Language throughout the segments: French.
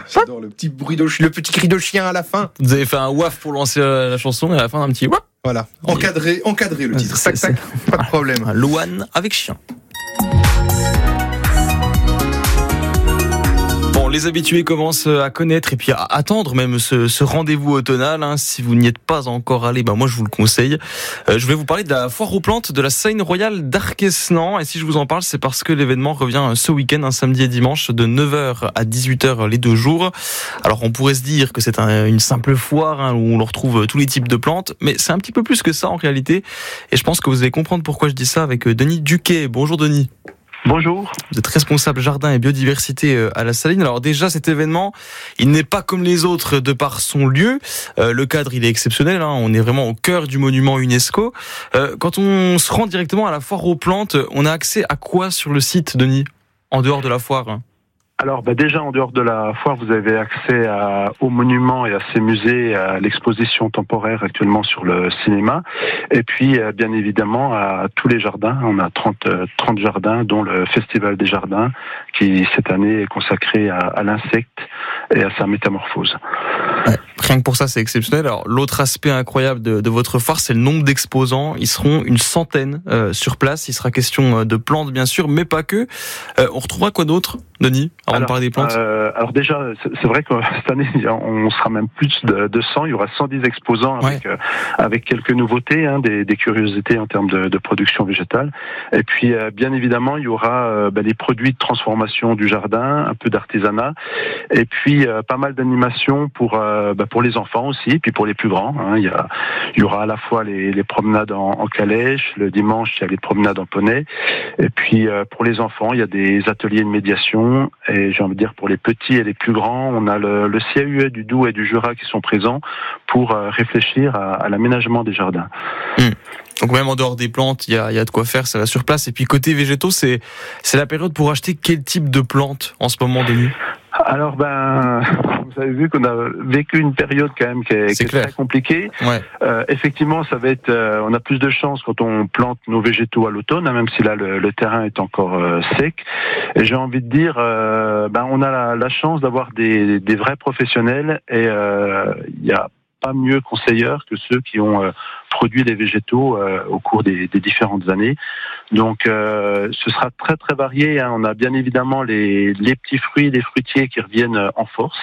j'adore le petit cri de chien à la fin. Vous avez fait un waf pour lancer la chanson et à la fin un petit waf. Voilà, encadré le titre. Tac, tac, pas de problème. Louane avec chien. Les habitués commencent à connaître et puis à attendre même ce rendez-vous automnal. Si vous n'y êtes pas encore allé, moi je vous le conseille. Je vais vous parler de la foire aux plantes de la Seyne Royale d'Arquesnan. Et si je vous en parle, c'est parce que l'événement revient ce week-end, un samedi et dimanche, de 9h à 18h les 2 jours. Alors on pourrait se dire que c'est une simple foire où on retrouve tous les types de plantes, mais c'est un petit peu plus que ça en réalité. Et je pense que vous allez comprendre pourquoi je dis ça avec Denis Duquet. Bonjour Denis. Bonjour. Vous êtes responsable jardin et biodiversité à la Saline. Alors déjà, cet événement, il n'est pas comme les autres de par son lieu. Le cadre, il est exceptionnel. On est vraiment au cœur du monument UNESCO. Quand on se rend directement à la foire aux plantes, on a accès à quoi sur le site, Denis, en dehors de la foire ? Alors déjà en dehors de la foire, vous avez accès aux monuments et à ces musées, à l'exposition temporaire actuellement sur le cinéma, et puis bien évidemment à tous les jardins. On a 30 jardins, dont le Festival des jardins, qui cette année est consacré à l'insecte et à sa métamorphose. Ouais, rien que pour ça, c'est exceptionnel. Alors l'autre aspect incroyable de votre foire, c'est le nombre d'exposants. Ils seront une centaine sur place. Il sera question de plantes, bien sûr, mais pas que. On retrouvera quoi d'autre, Denis, avant de parler des plantes? Alors déjà, c'est vrai que cette année, on sera même plus de 100. Il y aura 110 exposants avec quelques nouveautés, des curiosités en termes de production végétale. Et puis, bien évidemment, il y aura les produits de transformation du jardin, un peu d'artisanat, et puis pas mal d'animations pour les enfants aussi, et puis pour les plus grands. Il y aura à la fois les promenades en calèche, le dimanche, il y a les promenades en poney, et puis pour les enfants, il y a des ateliers de médiation, et j'ai envie de dire pour les petits et les plus grands, on a le CAUE du Doubs et du Jura qui sont présents pour réfléchir à l'aménagement des jardins. Donc même en dehors des plantes, il y a de quoi faire, ça va sur place. Et puis côté végétaux, c'est la période pour acheter quel type de plantes en ce moment, Denis? Alors vous avez vu qu'on a vécu une période quand même qui est très compliquée. Ouais. Effectivement, ça va être, on a plus de chance quand on plante nos végétaux à l'automne, même si là le terrain est encore sec. Et j'ai envie de dire, on a la chance d'avoir des vrais professionnels, et il y a pas mieux conseilleurs que ceux qui ont produit les végétaux au cours des différentes années. Donc ce sera très très varié. On a bien évidemment les petits fruits, les fruitiers qui reviennent en force.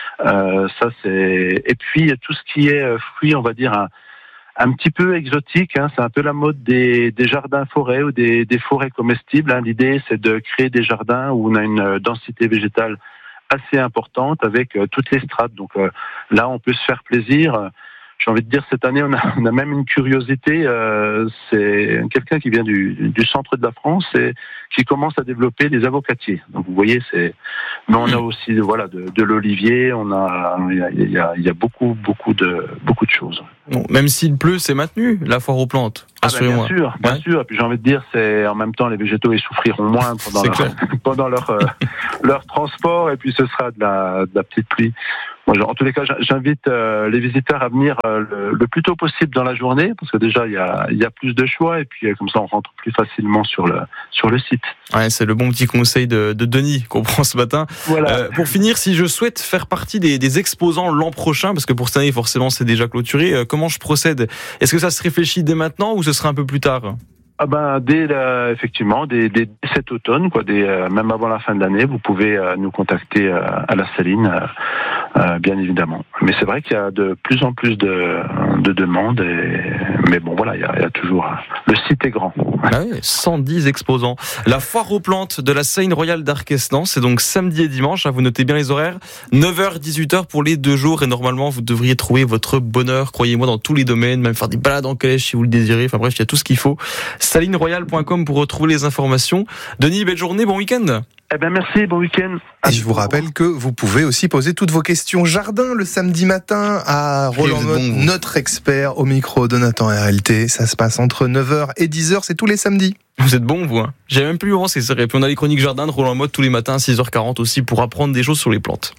Et puis tout ce qui est fruits, on va dire un petit peu exotique. C'est un peu la mode des jardins forêts ou des forêts comestibles. L'idée, c'est de créer des jardins où on a une densité végétale assez importante avec toutes les strates. Donc là, on peut se faire plaisir. J'ai envie de dire, cette année, on a même une curiosité. C'est quelqu'un qui vient du centre de la France et qui commence à développer des avocatiers. Donc vous voyez, mais on a aussi de l'olivier. Il y a beaucoup de choses. Bon, même s'il pleut, c'est maintenu la foire aux plantes. Bien sûr. Et puis j'ai envie de dire, c'est en même temps les végétaux ils souffriront moins pendant leur transport, et puis ce sera de la petite pluie. Moi, en tous les cas, j'invite les visiteurs à venir le plus tôt possible dans la journée, parce que déjà il y a plus de choix, et puis comme ça on rentre plus facilement sur le site. Ouais, c'est le bon petit conseil de Denis qu'on prend ce matin. Voilà. Pour finir, si je souhaite faire partie des exposants l'an prochain, parce que pour cette année forcément c'est déjà clôturé, comment je procède? Est-ce que ça se réfléchit dès maintenant ou ce sera un peu plus tard? Effectivement, dès cet automne, même avant la fin de l'année, vous pouvez nous contacter à la Saline, bien évidemment. Mais c'est vrai qu'il y a de plus en plus de demandes, mais bon, voilà, il y a toujours. Le site est grand. Ah oui, 110 exposants. La foire aux plantes de la Seyne Royale d'Arquesnan, c'est donc samedi et dimanche. Vous notez bien les horaires. 9h, 18h pour les 2 jours, et normalement vous devriez trouver votre bonheur, croyez-moi, dans tous les domaines, même faire des balades en calèche si vous le désirez. Enfin bref, il y a tout ce qu'il faut. salineroyale.com pour retrouver les informations. Denis, belle journée, bon week-end. Merci, bon week-end. Et je vous rappelle que vous pouvez aussi poser toutes vos questions jardin le samedi matin à Roland Motte, notre expert au micro de Nathan RLT. Ça se passe entre 9h et 10h, c'est tous les samedis. Vous êtes bon, vous. J'ai même plus avancé, c'est vrai. Puis on a les chroniques jardin de Roland Motte tous les matins à 6h40 aussi pour apprendre des choses sur les plantes.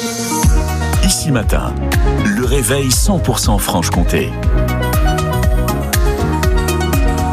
Ici Matin, le réveil 100% Franche-Comté.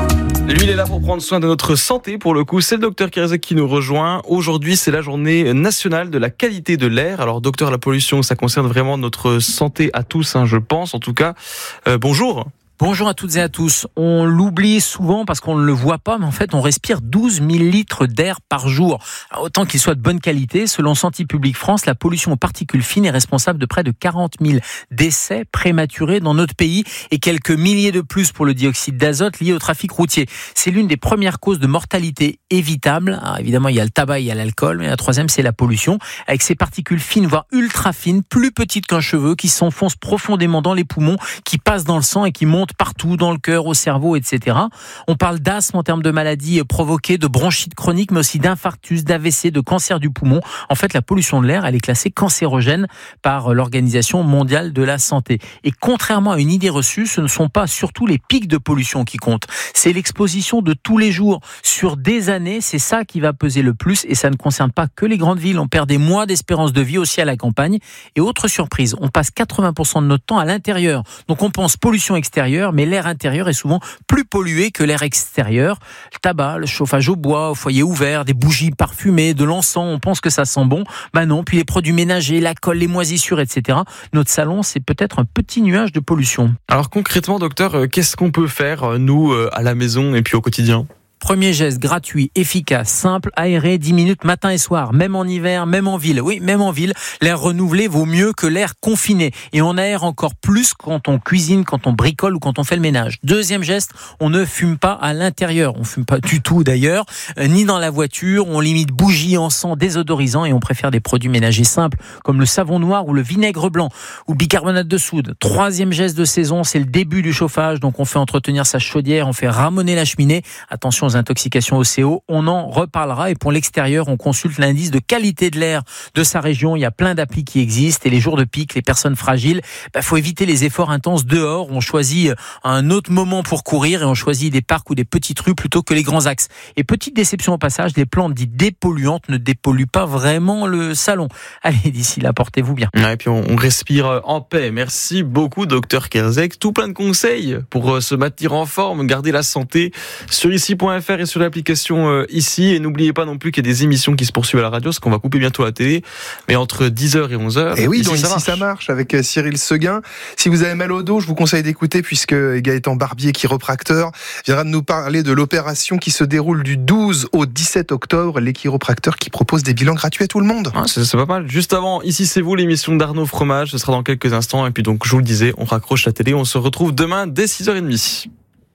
Lui, il est là pour prendre soin de notre santé. Pour le coup, c'est le docteur Kierzek qui nous rejoint. Aujourd'hui, c'est la journée nationale de la qualité de l'air. Alors, docteur, la pollution, ça concerne vraiment notre santé à tous, je pense. En tout cas, bonjour. Bonjour à toutes et à tous. On l'oublie souvent parce qu'on ne le voit pas, mais en fait, on respire 12 000 litres d'air par jour. Alors, autant qu'il soit de bonne qualité, selon Santé publique France, la pollution aux particules fines est responsable de près de 40 000 décès prématurés dans notre pays et quelques milliers de plus pour le dioxyde d'azote lié au trafic routier. C'est l'une des premières causes de mortalité évitable. Alors, évidemment, il y a le tabac, il y a l'alcool, mais la troisième, c'est la pollution, avec ces particules fines, voire ultra fines, plus petites qu'un cheveu, qui s'enfoncent profondément dans les poumons, qui passent dans le sang et qui montent partout, dans le cœur, au cerveau, etc. On parle d'asthme en termes de maladies provoquées, de bronchite chronique, mais aussi d'infarctus, d'AVC, de cancer du poumon. En fait, la pollution de l'air, elle est classée cancérogène par l'Organisation mondiale de la santé. Et contrairement à une idée reçue, ce ne sont pas surtout les pics de pollution qui comptent. C'est l'exposition de tous les jours sur des années. C'est ça qui va peser le plus et ça ne concerne pas que les grandes villes. On perd des mois d'espérance de vie aussi à la campagne. Et autre surprise, on passe 80% de notre temps à l'intérieur. Donc on pense pollution extérieure, mais l'air intérieur est souvent plus pollué que l'air extérieur. Le tabac, le chauffage au bois, au foyer ouvert, des bougies parfumées, de l'encens, on pense que ça sent bon. Non, puis les produits ménagers, la colle, les moisissures, etc. Notre salon, c'est peut-être un petit nuage de pollution. Alors concrètement, docteur, qu'est-ce qu'on peut faire, nous, à la maison et puis au quotidien ? Premier geste gratuit, efficace, simple, aéré, 10 minutes matin et soir, même en hiver, même en ville. Oui, même en ville, l'air renouvelé vaut mieux que l'air confiné. Et on aère encore plus quand on cuisine, quand on bricole ou quand on fait le ménage. Deuxième geste, on ne fume pas à l'intérieur. On fume pas du tout d'ailleurs, ni dans la voiture. On limite bougies, encens, désodorisants et on préfère des produits ménagers simples comme le savon noir ou le vinaigre blanc ou le bicarbonate de soude. Troisième geste de saison, c'est le début du chauffage. Donc on fait entretenir sa chaudière, on fait ramoner la cheminée. Attention aux intoxications au CO, on en reparlera. Et pour l'extérieur, on consulte l'indice de qualité de l'air de sa région. Il y a plein d'applis qui existent et les jours de pic, les personnes fragiles, faut éviter les efforts intenses dehors. On choisit un autre moment pour courir et on choisit des parcs ou des petites rues plutôt que les grands axes. Et petite déception au passage, les plantes dites dépolluantes ne dépolluent pas vraiment le salon. Allez, d'ici là, portez-vous bien. Et puis on respire en paix. Merci beaucoup, docteur Kierzek. Tout plein de conseils pour se maintenir en forme, garder la santé sur ici.fr et sur l'application ici. Et n'oubliez pas non plus qu'il y a des émissions qui se poursuivent à la radio, parce qu'on va couper bientôt la télé. Mais entre 10h et 11h. Et oui, donc ici ça marche avec Cyril Seguin. Si vous avez mal au dos, je vous conseille d'écouter, puisque Gaëtan Barbier, chiropracteur, viendra de nous parler de l'opération qui se déroule du 12 au 17 octobre. Les chiropracteurs qui proposent des bilans gratuits à tout le monde. C'est pas mal. Juste avant, ici c'est vous, l'émission d'Arnaud Fromage. Ce sera dans quelques instants. Et puis donc, je vous le disais, on raccroche la télé. On se retrouve demain dès 6h30.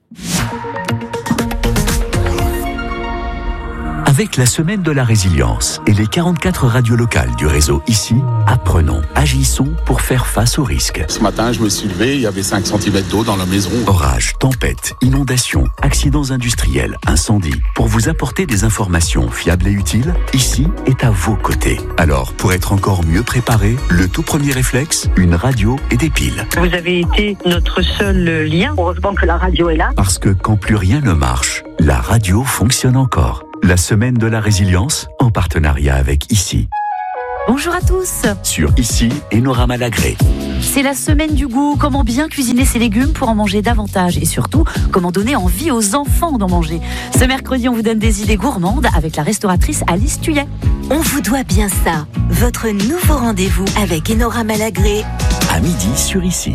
Avec la semaine de la résilience et les 44 radios locales du réseau ici, apprenons, agissons pour faire face aux risques. Ce matin, je me suis levé, il y avait 5 cm d'eau dans la maison. Orages, tempêtes, inondations, accidents industriels, incendies. Pour vous apporter des informations fiables et utiles, ici est à vos côtés. Alors, pour être encore mieux préparé, le tout premier réflexe, une radio et des piles. Vous avez été notre seul lien. Heureusement que la radio est là. Parce que quand plus rien ne marche, la radio fonctionne encore. La semaine de la résilience, en partenariat avec ICI. Bonjour à tous. Sur ICI, Enora Malagré. C'est la semaine du goût. Comment bien cuisiner ses légumes pour en manger davantage et surtout, comment donner envie aux enfants d'en manger. Ce mercredi, on vous donne des idées gourmandes avec la restauratrice Alice Tuyet. On vous doit bien ça. Votre nouveau rendez-vous avec Enora Malagré. À midi sur ICI.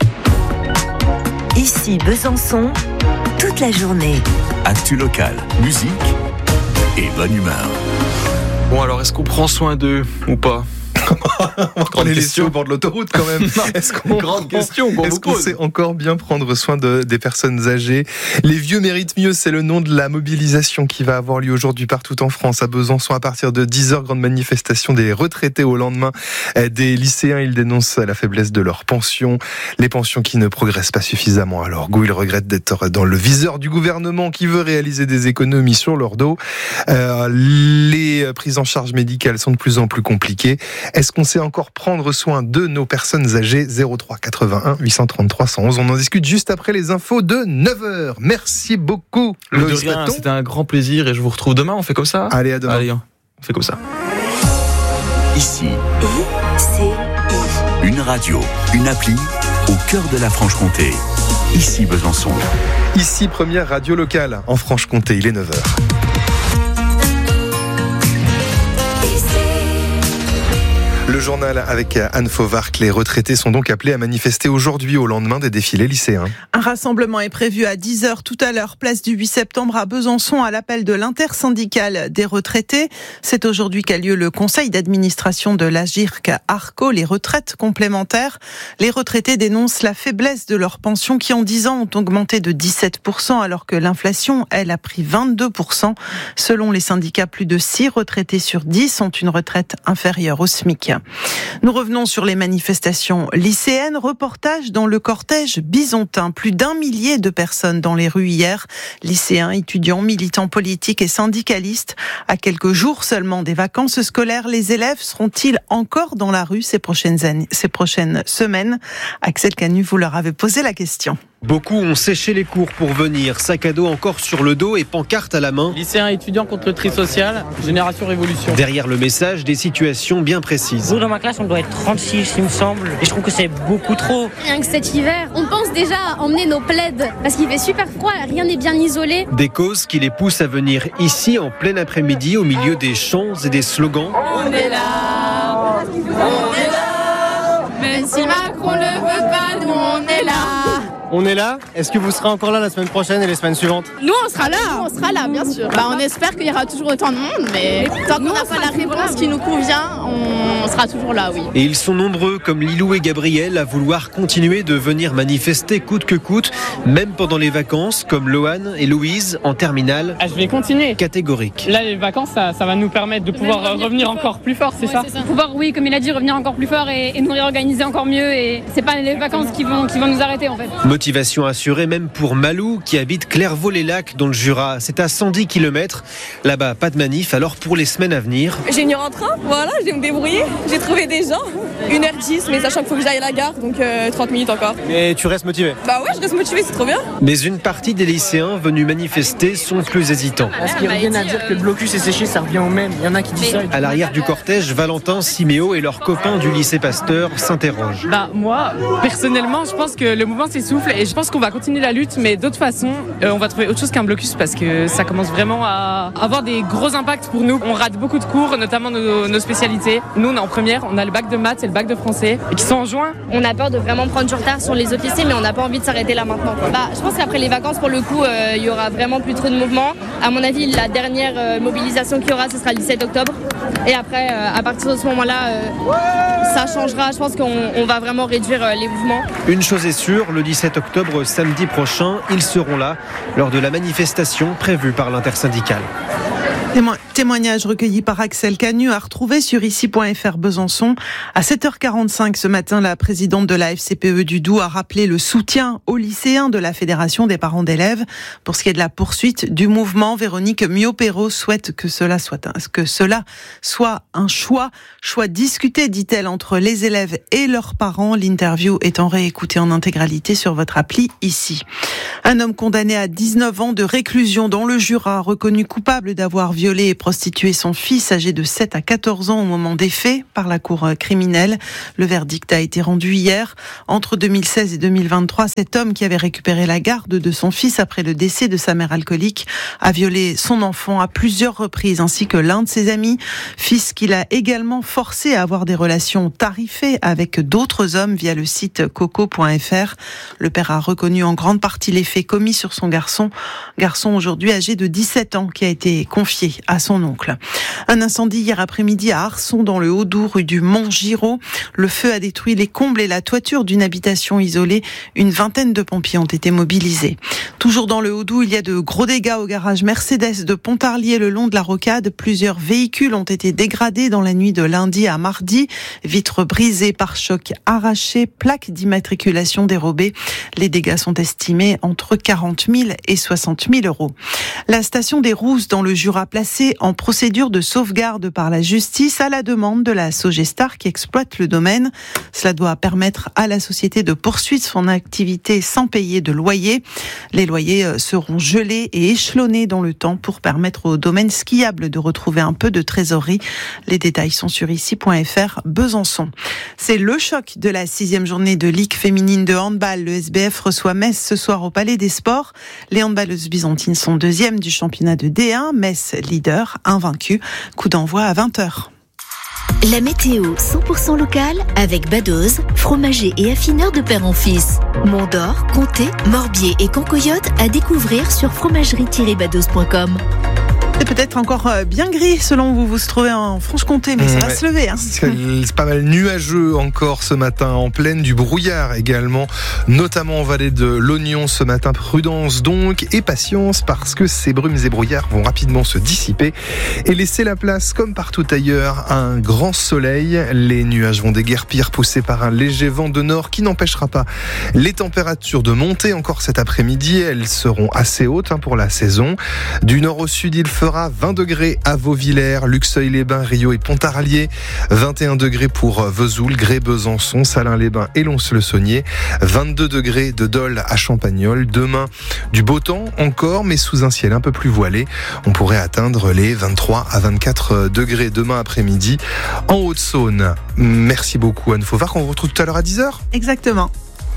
Ici Besançon, toute la journée. Actu local, musique et bonne humeur. Bon, alors, est-ce qu'on prend soin d'eux ou pas ? On est laissé au bord de l'autoroute quand même. Grande question qu'on vous pose. Est-ce qu'on sait encore bien prendre soin des personnes âgées ? Les vieux méritent mieux, c'est le nom de la mobilisation qui va avoir lieu aujourd'hui partout en France. À Besançon, à partir de 10h, grande manifestation des retraités au lendemain des lycéens. Ils dénoncent la faiblesse de leurs pensions, les pensions qui ne progressent pas suffisamment à leur goût. Ils regrettent d'être dans le viseur du gouvernement qui veut réaliser des économies sur leur dos. Les prises en charge médicales sont de plus en plus compliquées. Est-ce qu'on sait encore prendre soin de nos personnes âgées ? 03 81 833 111. On en discute juste après les infos de 9h. Merci beaucoup. Loïs Breton. C'était un grand plaisir et je vous retrouve demain. On fait comme ça ? Allez, à demain. Allez, on fait comme ça. Ici, une radio, une appli au cœur de la Franche-Comté. Ici Besançon. Ici, première radio locale en Franche-Comté, il est 9h. Le journal avec Anne Fauvarc. Les retraités sont donc appelés à manifester aujourd'hui au lendemain des défilés lycéens. Un rassemblement est prévu à 10h tout à l'heure, place du 8 septembre à Besançon, à l'appel de l'intersyndicale des retraités. C'est aujourd'hui qu'a lieu le conseil d'administration de l'Agirc Arco, les retraites complémentaires. Les retraités dénoncent la faiblesse de leurs pensions qui en 10 ans ont augmenté de 17% alors que l'inflation, elle, a pris 22%. Selon les syndicats, plus de 6 retraités sur 10 ont une retraite inférieure au SMIC. Nous revenons sur les manifestations lycéennes. Reportage dans le cortège bisontin. Plus d'1 millier de personnes dans les rues hier. Lycéens, étudiants, militants politiques et syndicalistes. À quelques jours seulement des vacances scolaires, les élèves seront-ils encore dans la rue ces prochaines semaines? Axel Canu, vous leur avez posé la question. Beaucoup ont séché les cours pour venir, sac à dos encore sur le dos et pancarte à la main. Lycéens et étudiants contre le tri social, génération révolution. Derrière le message, des situations bien précises. Nous, dans ma classe, on doit être 36, il me semble. Et je trouve que c'est beaucoup trop. Rien que cet hiver, on pense déjà à emmener nos plaids parce qu'il fait super froid, rien n'est bien isolé. Des causes qui les poussent à venir ici en plein après-midi au milieu des chants et des slogans. On est là, on est là, même si Macron ne veut pas, nous on est là. On est là. Est-ce que vous serez encore là la semaine prochaine et les semaines suivantes? Nous, on sera là, bien sûr. On espère qu'il y aura toujours autant de monde, mais tant qu'on n'a pas la réponse qui nous convient, on sera toujours là, oui. Et ils sont nombreux, comme Lilou et Gabriel, à vouloir continuer de venir manifester coûte que coûte, même pendant les vacances, comme Loane et Louise en terminale. Je vais continuer. Catégorique. Là, les vacances, ça va nous permettre de pouvoir revenir encore plus fort, c'est ça? Pouvoir, oui, comme il a dit, revenir encore plus fort et nous réorganiser encore mieux. Et c'est pas les vacances qui vont nous arrêter, en fait. Motivation assurée même pour Malou qui habite Clairvaux-les-Lacs dans le Jura. C'est à 110 km. Là-bas, pas de manif. Alors pour les semaines à venir... J'ai une heure en train, voilà, je vais me débrouiller. J'ai trouvé des gens. 1h10, mais sachant qu'il faut que j'aille à la gare, donc 30 minutes encore. Mais tu restes motivé? Bah ouais, je reste motivé, c'est trop bien. Mais une partie des lycéens venus manifester sont plus hésitants. Est-ce qu'ils reviennent à dire que le blocus est séché, ça revient au même? Il y en a qui disent ça. À l'arrière du cortège, Valentin, Siméo et leurs copains du lycée Pasteur s'interrogent. Moi, personnellement, je pense que le mouvement s'essouffle et je pense qu'on va continuer la lutte, mais d'autres façons, on va trouver autre chose qu'un blocus parce que ça commence vraiment à avoir des gros impacts pour nous. On rate beaucoup de cours, notamment nos spécialités. Nous, on est en première, on a le bac de maths et le bac de français et qui sont en juin. On a peur de vraiment prendre du retard sur les autres lycées, mais on n'a pas envie de s'arrêter là maintenant. Je pense qu'après les vacances, pour le coup, il y aura vraiment plus trop de mouvements. À mon avis, la dernière mobilisation qu'il y aura, ce sera le 17 octobre. Et après, à partir de ce moment-là, ça changera. Je pense qu'on va vraiment réduire les mouvements. Une chose est sûre, le 17 octobre, samedi prochain, ils seront là lors de la manifestation prévue par l'intersyndicale. Témoignage recueilli par Axel Canu à retrouver sur ici.fr Besançon. À 7h45 ce matin, la présidente de la FCPE du Doubs a rappelé le soutien aux lycéens de la Fédération des parents d'élèves. Pour ce qui est de la poursuite du mouvement, Véronique Miot-Perrault souhaite que cela soit un choix discuté, dit-elle, entre les élèves et leurs parents. L'interview étant réécoutée en intégralité sur votre appli ici. Un homme condamné à 19 ans de réclusion dans le Jura, reconnu coupable d'avoir violé et prostitué son fils âgé de 7 à 14 ans au moment des faits par la cour criminelle. Le verdict a été rendu hier. Entre 2016 et 2023, cet homme qui avait récupéré la garde de son fils après le décès de sa mère alcoolique a violé son enfant à plusieurs reprises ainsi que l'un de ses amis. Fils qu'il a également forcé à avoir des relations tarifées avec d'autres hommes via le site coco.fr. Le père a reconnu en grande partie les faits commis sur son garçon aujourd'hui âgé de 17 ans qui a été confié à son oncle. Un incendie hier après-midi à Arçon dans le Haut-Doubs, rue du Mont-Giraud. Le feu a détruit les combles et la toiture d'une habitation isolée. Une vingtaine de pompiers ont été mobilisés. Toujours dans le Haut-Doubs, il y a de gros dégâts au garage Mercedes de Pontarlier le long de la rocade. Plusieurs véhicules ont été dégradés dans la nuit de lundi à mardi. Vitres brisées, pare-chocs arrachés, plaques d'immatriculation dérobées. Les dégâts sont estimés entre 40 000 et 60 000 euros. La station des Rousses dans le Jura, place placé en procédure de sauvegarde par la justice à la demande de la Sogestar qui exploite le domaine. Cela doit permettre à la société de poursuivre son activité sans payer de loyer. Les loyers seront gelés et échelonnés dans le temps pour permettre au domaine skiable de retrouver un peu de trésorerie. Les détails sont sur ici.fr Besançon. C'est le choc de la 6e journée de Ligue féminine de handball. Le SBF reçoit Metz ce soir au Palais des Sports. Les handballeuses byzantines sont 2e du championnat de D1. Metz leader, invaincu. Coup d'envoi à 20h. La météo 100% locale avec Badoz, fromager et affineur de père en fils. Mont-d'Or, Comté, Morbier et Cancoyote à découvrir sur fromagerie-badoz.com. C'est peut-être encore bien gris selon où vous vous trouvez en Franche-Comté, mais ça va se lever. C'est pas mal nuageux encore ce matin, en pleine du brouillard également, notamment en vallée de l'Oignon ce matin. Prudence donc et patience parce que ces brumes et brouillards vont rapidement se dissiper et laisser la place, comme partout ailleurs, à un grand soleil. Les nuages vont déguerpir, poussés par un léger vent de nord qui n'empêchera pas les températures de monter encore cet après-midi. Elles seront assez hautes pour la saison. Du nord au sud, il fera 20 degrés à Vauvillers, Luxeuil-les-Bains, Rio et Pontarlier, 21 degrés pour Vesoul, Grès, Besançon, Salins-les-Bains et Lons-le-Saunier, 22 degrés de Dole à Champagnole. Demain, du beau temps encore, mais sous un ciel un peu plus voilé. On pourrait atteindre les 23 à 24 degrés demain après-midi en Haute-Saône. Merci beaucoup Anne Fauvard, on vous retrouve tout à l'heure à 10h. Exactement.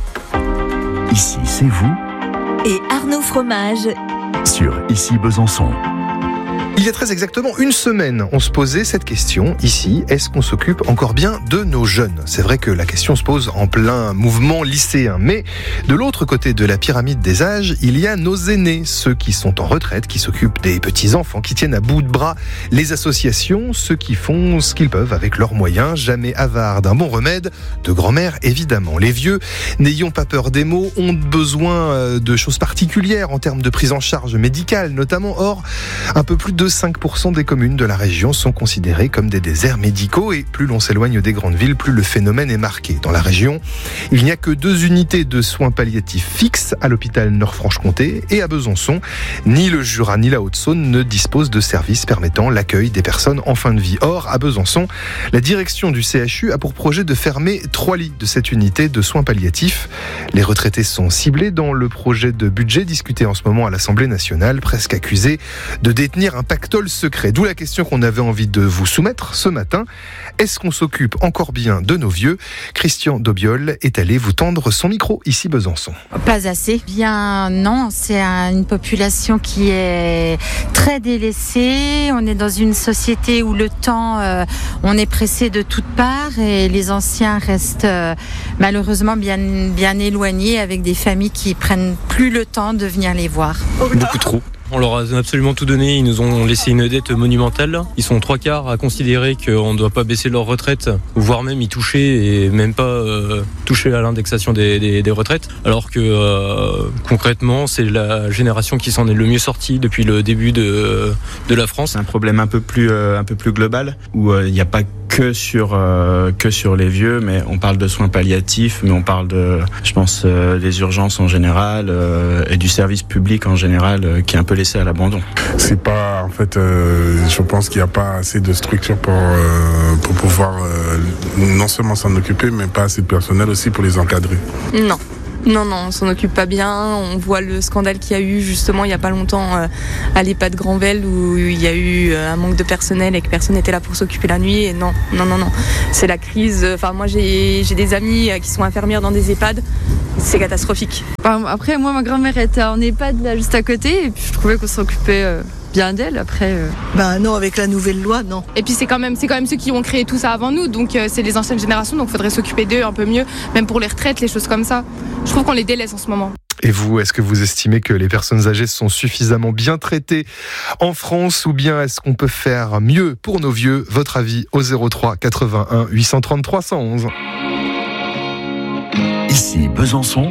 Ici, c'est vous. Et Arnaud Fromage. Sur Ici Besançon. Il y a très exactement une semaine, on se posait cette question ici, est-ce qu'on s'occupe encore bien de nos jeunes ? C'est vrai que la question se pose en plein mouvement lycéen, mais de l'autre côté de la pyramide des âges, il y a nos aînés, ceux qui sont en retraite, qui s'occupent des petits-enfants, qui tiennent à bout de bras les associations, ceux qui font ce qu'ils peuvent avec leurs moyens, jamais avares d'un bon remède, de grand-mère évidemment. Les vieux, n'ayons pas peur des mots, ont besoin de choses particulières en termes de prise en charge médicale notamment. Or, un peu plus de 5% des communes de la région sont considérées comme des déserts médicaux et plus l'on s'éloigne des grandes villes, plus le phénomène est marqué. Dans la région, il n'y a que 2 unités de soins palliatifs fixes à l'hôpital Nord-Franche-Comté et à Besançon. Ni le Jura ni la Haute-Saône ne disposent de services permettant l'accueil des personnes en fin de vie. Or, à Besançon, la direction du CHU a pour projet de fermer 3 lits de cette unité de soins palliatifs. Les retraités sont ciblés dans le projet de budget discuté en ce moment à l'Assemblée nationale, presque accusés de détenir un pactole secret. D'où la question qu'on avait envie de vous soumettre ce matin. Est-ce qu'on s'occupe encore bien de nos vieux ? Christian Dobiol est allé vous tendre son micro ici Besançon. Pas assez. Bien non, c'est une population qui est très délaissée. On est dans une société où le temps, on est pressé de toutes parts et les anciens restent malheureusement bien éloignés avec des familles qui prennent plus le temps de venir les voir. Beaucoup trop. On leur a absolument tout donné, ils nous ont laissé une dette monumentale. Ils sont 3/4 à considérer qu'on ne doit pas baisser leur retraite, voire même y toucher et même pas toucher à l'indexation des retraites. Alors que concrètement, c'est la génération qui s'en est le mieux sortie depuis le début de la France. C'est un problème un peu plus global où il n'y a pas que sur les vieux, mais on parle de soins palliatifs, mais on parle je pense, des urgences en général et du service public en général qui est un peu laissé à l'abandon. C'est pas, en fait, je pense qu'il n'y a pas assez de structures pour pouvoir non seulement s'en occuper, mais pas assez de personnel aussi pour les encadrer. Non, on s'en occupe pas bien. On voit le scandale qu'il y a eu justement il y a pas longtemps à l'EHPAD Granvelle où il y a eu un manque de personnel et que personne n'était là pour s'occuper la nuit. Et non. C'est la crise. Enfin, moi j'ai des amis qui sont infirmières dans des EHPAD. C'est catastrophique. Après, moi, ma grand-mère était en EHPAD là juste à côté et puis je trouvais qu'on s'occupait bien d'elle. Après, non, avec la nouvelle loi, non. Et puis c'est quand même ceux qui ont créé tout ça avant nous, donc c'est les anciennes générations, donc il faudrait s'occuper d'eux un peu mieux, même pour les retraites, les choses comme ça. Je trouve qu'on les délaisse en ce moment. Et vous, est-ce que vous estimez que les personnes âgées sont suffisamment bien traitées en France ou bien est-ce qu'on peut faire mieux pour nos vieux ? Votre avis au 03 81 830 311. Ici Besançon.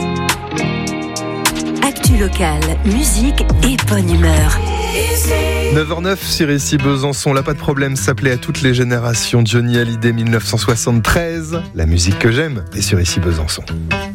Actu locale, musique et bonne humeur. 9h09 sur Ici Besançon, là pas de problème, s'appelait à toutes les générations Johnny Hallyday 1973, la musique que j'aime est sur Ici Besançon.